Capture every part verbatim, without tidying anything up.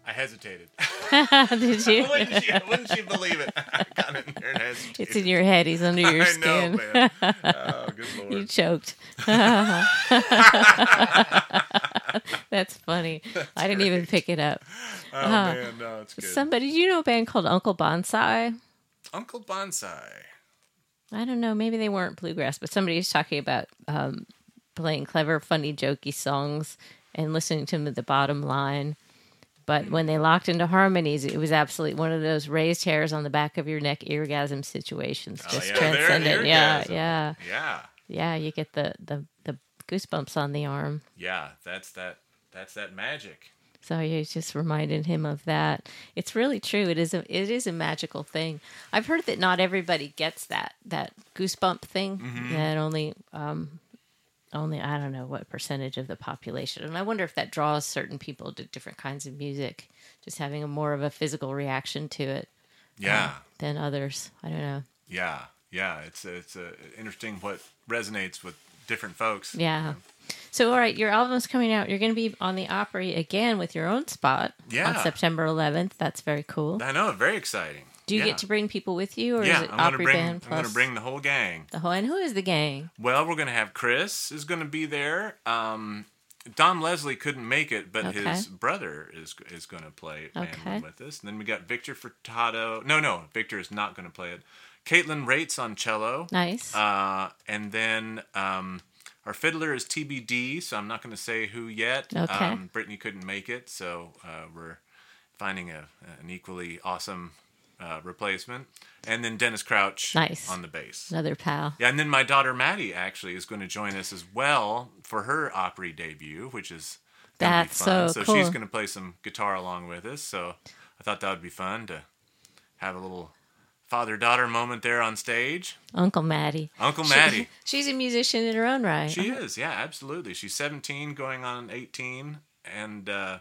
I hesitated. Did you? wouldn't, you? Wouldn't you believe it? I got in there and hesitated. It's in your head. He's under your I skin. know, man. Oh, good Lord. You choked. That's funny. That's I didn't great. even pick it up. Oh, Uh, man. No, it's good. Somebody, do you know a band called Uncle Bonsai? Uncle Bonsai. I don't know. Maybe they weren't bluegrass, but somebody was talking about um, playing clever, funny, jokey songs and listening to them at the bottom line. But when they locked into harmonies, it was absolutely one of those raised hairs on the back of your neck orgasm situations. Oh, Just yeah, transcendent. they're Yeah, orgasm. yeah. Yeah. Yeah, you get the, the, the goosebumps on the arm. Yeah, that's that. That's that magic. So you just reminded him of that. It's really true. It is a it is a magical thing. I've heard that not everybody gets that that goosebump thing. Mm-hmm. That only um, only I don't know what percentage of the population. And I wonder if that draws certain people to different kinds of music, just having a more of a physical reaction to it. Yeah. um, than others. I don't know. Yeah. Yeah. It's it's uh, interesting what resonates with different folks. Yeah. So, all right, your album's coming out. You're going to be on the Opry again with your own spot Yeah. on September eleventh. That's very cool. I know, very exciting. Do you yeah. get to bring people with you, or yeah, is it I'm gonna Opry bring, Band I'm plus going to bring the whole gang. the whole? And who is the gang? Well, we're going to have Chris is going to be there. Um, Dom Leslie couldn't make it, but Okay. his brother is is going to play Okay. mandolin with us. And then we got Victor Furtado. No, no, Victor is not going to play it. Caitlin Rates on cello. Nice. Uh, and then um, our fiddler is T B D, so I'm not going to say who yet. Okay. Um, Brittany couldn't make it, so uh, we're finding a, an equally awesome uh, replacement. And then Dennis Crouch Nice. on the bass. Another pal. Yeah, and then my daughter Maddie actually is going to join us as well for her Opry debut, which is gonna That's be fun. so So cool. she's going to play some guitar along with us. So I thought that would be fun to have a little father-daughter moment there on stage. Uncle Maddie. Uncle She- Maddie. she's a musician in her own right. She is, yeah, absolutely. She's seventeen, going on eighteen, and uh,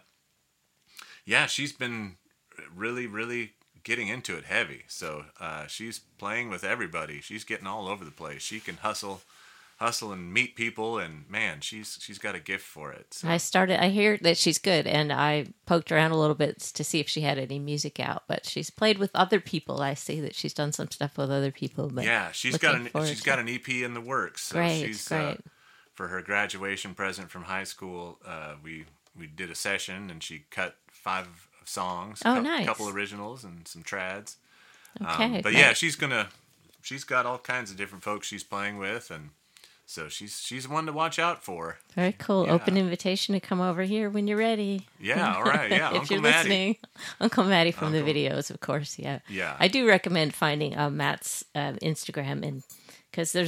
yeah, she's been really, really getting into it heavy. So uh, she's playing with everybody. She's getting all over the place. She can hustle, hustle, and meet people, and man, she's she's got a gift for it. So. I started. I hear that she's good, and I poked around a little bit to see if she had any music out. But she's played with other people. I see that she's done some stuff with other people. But Yeah, she's got looking an forward she's to got it. an E P in the works. So Great, she's, great. Uh, for her graduation present from high school, uh, we we did a session, and she cut five songs, Oh, a nice. couple originals and some trads. Okay, Um, but nice. yeah, she's gonna she's got all kinds of different folks she's playing with, and so she's she's one to watch out for. Very cool. Yeah. Open invitation to come over here when you're ready. Yeah, all right, yeah, if Uncle you're Matty. listening, Uncle Matty from Uncle- the videos, of course. Yeah, Yeah. I do recommend finding uh, Matt's uh, Instagram, and because there's